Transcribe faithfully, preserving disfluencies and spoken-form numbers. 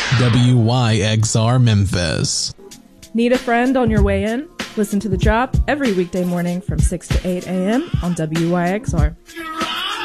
W Y X R Memphis. Need a friend on your way in? Listen to The Drop every weekday morning from six to eight a.m. on W Y X R.